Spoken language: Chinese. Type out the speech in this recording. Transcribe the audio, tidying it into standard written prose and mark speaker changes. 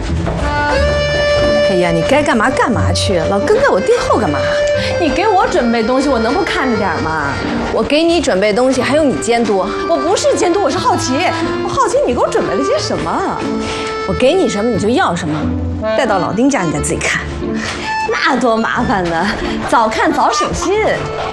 Speaker 1: 哎呀，你该干嘛干嘛去，老跟在我腚后干嘛？
Speaker 2: 你给我准备东西，我能不看着点吗？
Speaker 1: 我给你准备东西，还用你监督？
Speaker 2: 我不是监督，我是好奇。我好奇你给我准备了些什么。
Speaker 1: 我给你什么你就要什么，带到老丁家你再自己看。
Speaker 2: 那多麻烦呢，早看早省心。